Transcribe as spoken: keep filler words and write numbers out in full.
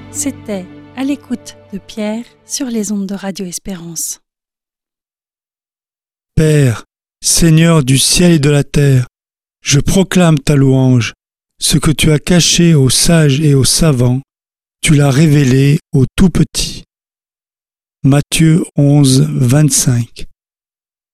C'était À l'écoute de Pierre sur les ondes de Radio Espérance. Père, Seigneur du ciel et de la terre, je proclame ta louange. Ce que tu as caché aux sages et aux savants, tu l'as révélé aux tout petits. Matthieu onze, vingt-cinq.